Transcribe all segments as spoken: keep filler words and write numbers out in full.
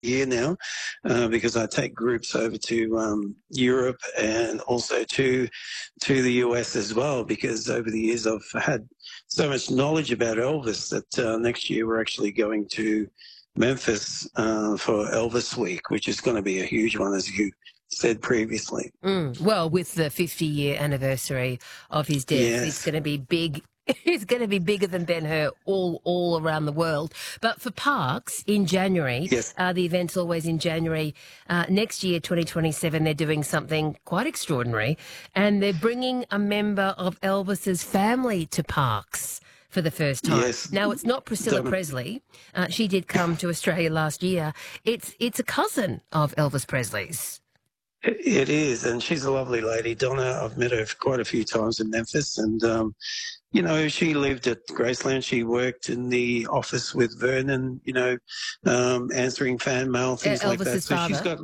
year now, uh, because I take groups over to um, Europe and also to to the U S as well. Because over the years I've had so much knowledge about Elvis that uh, next year we're actually going to Memphis uh, for Elvis Week, which is going to be a huge one, as you said previously. Mm. Well, with the fifty-year anniversary of his death, it's Yes, going to be big. It's going to be bigger than Ben-Hur all all around the world. But for Parks, in January, yes. uh, the event's always in January. Uh, next year, twenty twenty-seven, they're doing something quite extraordinary, and they're bringing a member of Elvis's family to Parks for the first time. Yes, Now, it's not Priscilla Donna. Presley. Uh, she did come to Australia last year. It's it's a cousin of Elvis Presley's. It is, and she's a lovely lady, Donna. I've met her quite a few times in Memphis, and um, you know, she lived at Graceland. She worked in the office with Vernon, you know, um, answering fan mail, Uh, things like that. Elvis's So she's father. got,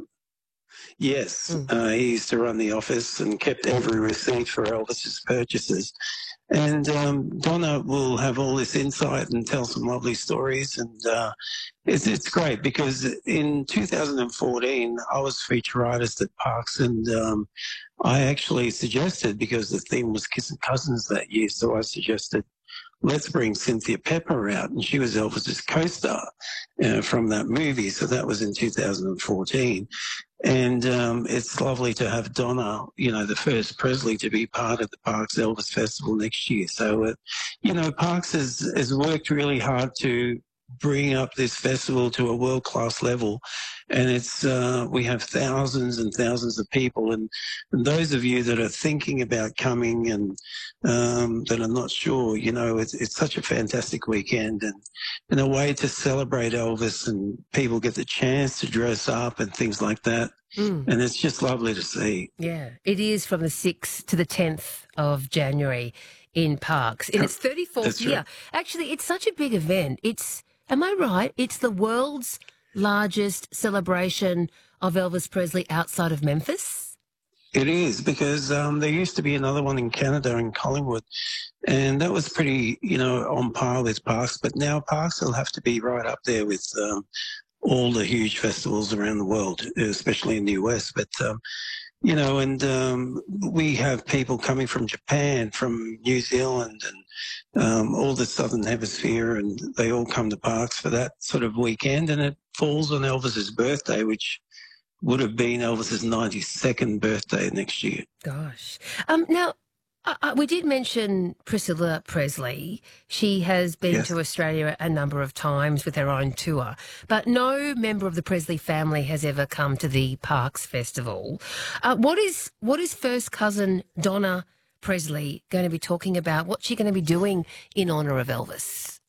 yes, Mm. uh, he used to run the office and kept every receipt for Elvis's purchases. And um, Donna will have all this insight and tell some lovely stories. And uh, it's, it's great because in two thousand fourteen, I was feature artist at Parks, and um, I actually suggested, because the theme was Kissing Cousins that year, so I suggested, let's bring Cynthia Pepper out. And she was Elvis's co-star uh, from that movie. So that was in two thousand fourteen. And um, it's lovely to have Donna, you know, the first Presley to be part of the Parks Elvis Festival next year. So, uh, you know, Parks has, has worked really hard to bring up this festival to a world-class level. And it's uh, we have thousands and thousands of people. And, and those of you that are thinking about coming and um, that are not sure, you know, it's, it's such a fantastic weekend and, and a way to celebrate Elvis, and people get the chance to dress up and things like that. Mm. And it's just lovely to see. Yeah, it is from the sixth to the tenth of January in Parks. In its thirty-fourth That's year. right. Actually, it's such a big event. It's, am I right? It's the world's largest celebration of Elvis Presley outside of Memphis. It is, because um, there used to be another one in Canada, in Collingwood, and that was pretty, you know, on par with Parks. But now Parks will have to be right up there with um, all the huge festivals around the world, especially in the U S. But um, you know, and um, we have people coming from Japan, from New Zealand, and um, all the Southern Hemisphere, and they all come to Parks for that sort of weekend. And it falls on Elvis's birthday, which would have been Elvis's ninety-second birthday next year. Gosh. Um, now, uh, uh, we did mention Priscilla Presley. She has been Yes. to Australia a number of times with her own tour, but no member of the Presley family has ever come to the Parks Festival. Uh, what is what is first cousin Donna Presley going to be talking about? What's she going to be doing in honour of Elvis?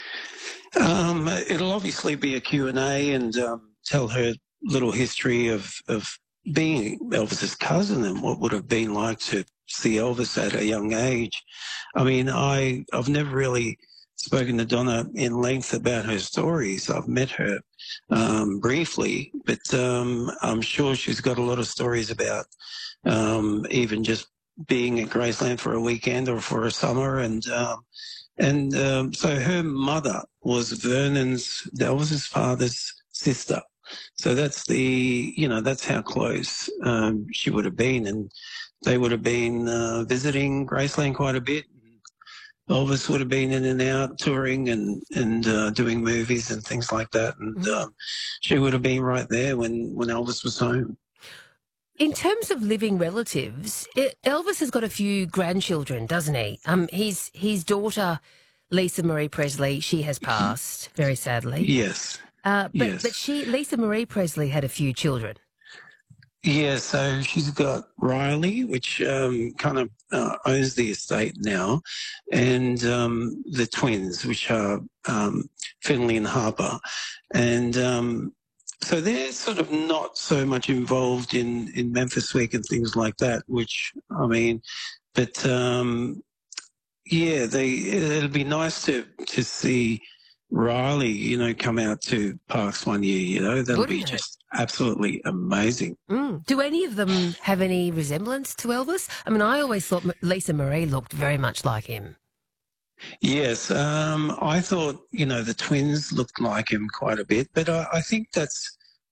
Um, it'll obviously be a Q and A, and um, tell her little history of, of being Elvis's cousin and what would have been like to see Elvis at a young age. I mean, I, I've never really spoken to Donna in length about her stories. I've met her um, briefly, but um, I'm sure she's got a lot of stories about um, even just being at Graceland for a weekend or for a summer. And um, and um, so her mother was Vernon's, Elvis's father's sister. So that's the, you know, that's how close um, she would have been. And they would have been uh, visiting Graceland quite a bit. Elvis would have been in and out touring and, and uh, doing movies and things like that. And Mm. um, she would have been right there when, when Elvis was home. In terms of living relatives, it, Elvis has got a few grandchildren, doesn't he? Um, his his daughter, Lisa Marie Presley, she has passed very sadly. Yes. Uh, but Yes. but she, Lisa Marie Presley, had a few children. Yeah, so she's got Riley, which um, kind of uh, owns the estate now, and um, the twins, which are um, Finley and Harper. And um, so they're sort of not so much involved in, in Memphis Week and things like that, which, I mean, but um, yeah, they, it'll be nice to, to see Riley, you know, come out to Parks one year, you know, that'll be Wouldn't it? just absolutely amazing. Mm. Do any of them have any resemblance to Elvis? I mean, I always thought M- Lisa Marie looked very much like him. Yes, um, I thought, you know, the twins looked like him quite a bit, but I, I think that's